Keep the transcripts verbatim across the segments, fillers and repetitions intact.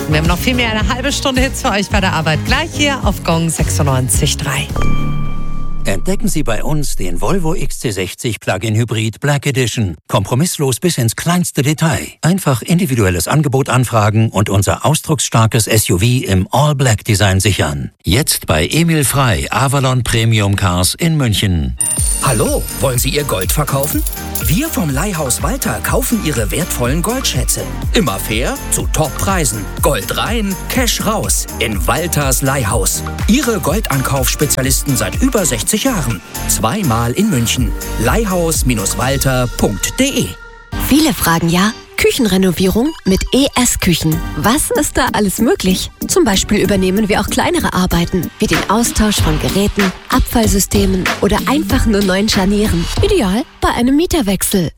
Wir haben noch viel mehr, eine halbe Stunde Hits für euch bei der Arbeit. Gleich hier auf Gong sechsundneunzig Komma drei. Entdecken Sie bei uns den Volvo X C sechzig Plug-in Hybrid Black Edition. Kompromisslos bis ins kleinste Detail. Einfach individuelles Angebot anfragen und unser ausdrucksstarkes S U V im All-Black-Design sichern. Jetzt bei Emil Frey, Avalon Premium Cars in München. Hallo, wollen Sie Ihr Gold verkaufen? Wir vom Leihhaus Walter kaufen Ihre wertvollen Goldschätze. Immer fair, zu Top-Preisen. Gold rein, Cash raus. In Walters Leihhaus. Ihre Goldankaufspezialisten seit über sechzig Jahren. Zweimal in München. leihhaus Walter punkt de. Viele fragen ja, Küchenrenovierung mit E S-Küchen. Was ist da alles möglich? Zum Beispiel übernehmen wir auch kleinere Arbeiten, wie den Austausch von Geräten, Abfallsystemen oder einfach nur neuen Scharnieren. Ideal bei einem Mieterwechsel.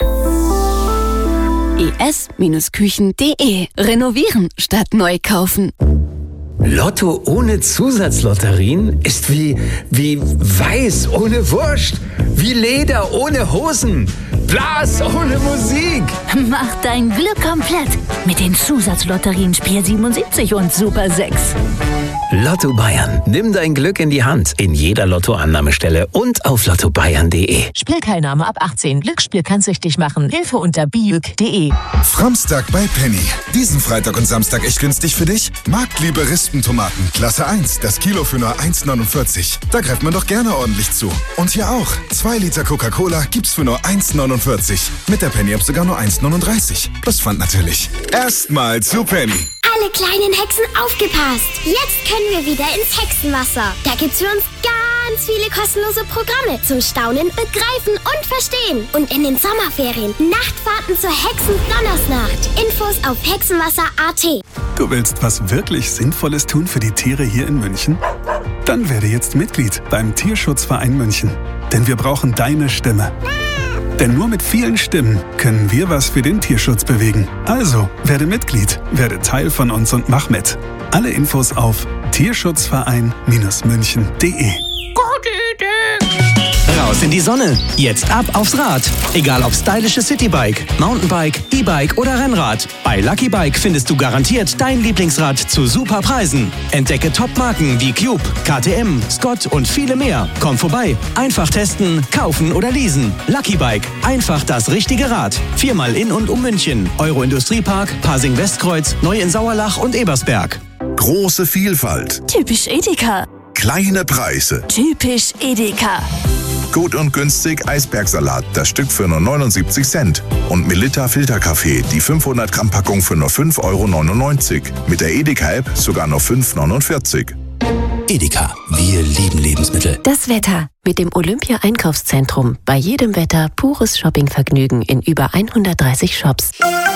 E S Küchen punkt de. Renovieren statt neu kaufen. Lotto ohne Zusatzlotterien ist wie, wie Weiß ohne Wurst, wie Leder ohne Hosen, Blas ohne Musik. Mach dein Glück komplett mit den Zusatzlotterien Spiel siebenundsiebzig und Super sechs. Lotto Bayern. Nimm dein Glück in die Hand. In jeder Lottoannahmestelle und auf lotto bayern punkt de. Spielteilnahme ab achtzehn. Glücksspiel kann süchtig machen. Hilfe unter biuk punkt de. Framstag bei Penny. Diesen Freitag und Samstag echt günstig für dich? Marktliebe Rispentomaten. Klasse eins. Das Kilo für nur eins neunundvierzig. Da greift man doch gerne ordentlich zu. Und hier auch. zwei Liter Coca-Cola gibt's für nur eins neunundvierzig. Mit der Penny-App sogar nur eins neununddreißig. Das fand natürlich. Erstmal zu Penny. Alle kleinen Hexen aufgepasst! Jetzt können wir wieder ins Hexenwasser. Da gibt's für uns ganz viele kostenlose Programme zum Staunen, Begreifen und Verstehen. Und in den Sommerferien Nachtfahrten zur Hexendonnersnacht. Infos auf hexenwasser punkt at. Du willst was wirklich Sinnvolles tun für die Tiere hier in München? Dann werde jetzt Mitglied beim Tierschutzverein München. Denn wir brauchen deine Stimme. Denn nur mit vielen Stimmen können wir was für den Tierschutz bewegen. Also, werde Mitglied, werde Teil von uns und mach mit. Alle Infos auf tierschutzverein München punkt de. Gute Idee! Raus in die Sonne. Jetzt ab aufs Rad. Egal ob stylisches Citybike, Mountainbike, E-Bike oder Rennrad. Bei Lucky Bike findest du garantiert dein Lieblingsrad zu super Preisen. Entdecke Top-Marken wie Cube, K T M, Scott und viele mehr. Komm vorbei. Einfach testen, kaufen oder leasen. Lucky Bike. Einfach das richtige Rad. Viermal in und um München. Euro-Industriepark, Pasing-Westkreuz, Neu in Sauerlach und Ebersberg. Große Vielfalt. Typisch Edeka. Kleine Preise. Typisch Edeka. Gut und günstig Eisbergsalat, das Stück für nur neunundsiebzig Cent. Und Melitta Filterkaffee, die fünfhundert Gramm Packung für nur fünf Euro neunundneunzig. Mit der Edeka-App sogar nur fünf Euro neunundvierzig. Edeka, wir lieben Lebensmittel. Das Wetter mit dem Olympia-Einkaufszentrum. Bei jedem Wetter pures Shoppingvergnügen in über hundertdreißig Shops.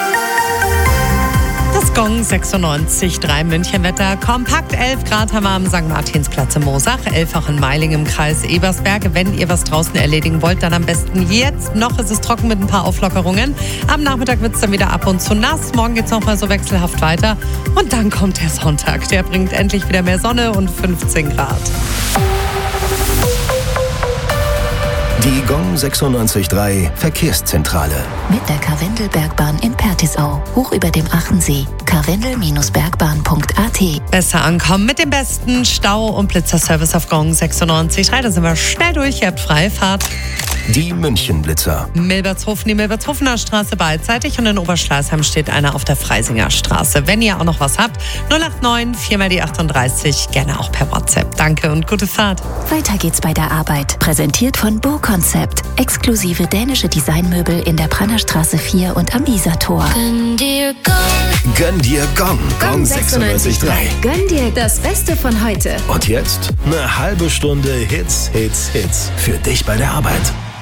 Das Gong sechsundneunzig Komma drei Münchenwetter. Kompakt elf Grad haben wir am Sankt Martinsplatz in Moosach, elf auch in Meiling im Kreis Ebersberg. Wenn ihr was draußen erledigen wollt, dann am besten jetzt. Noch ist es trocken mit ein paar Auflockerungen. Am Nachmittag wird es dann wieder ab und zu nass. Morgen geht es nochmal so wechselhaft weiter. Und dann kommt der Sonntag. Der bringt endlich wieder mehr Sonne und fünfzehn Grad. Die Gong sechsundneunzig Komma drei Verkehrszentrale. Mit der Karwendelbergbahn in Pertisau, hoch über dem Achensee. karwendel Bergbahn punkt at. Besser ankommen mit dem besten Stau- und Blitzerservice auf Gong sechsundneunzig Komma drei. Da sind wir schnell durch, ihr habt freie Fahrt. Die Münchenblitzer. Milbertshofen, die Milbertshofener Straße beidseitig und in Oberschleißheim steht einer auf der Freisinger Straße. Wenn ihr auch noch was habt, null acht neun vier mal die achtunddreißig, gerne auch per WhatsApp. Danke und gute Fahrt. Weiter geht's bei der Arbeit. Präsentiert von Bo Concept. Exklusive dänische Designmöbel in der Prannerstraße vier und am Isartor. Gönn dir Gong. Gönn dir Gong. Gong sechsundneunzig Komma drei. Gönn dir das Beste von heute. Und jetzt eine halbe Stunde Hits, Hits, Hits. Für dich bei der Arbeit.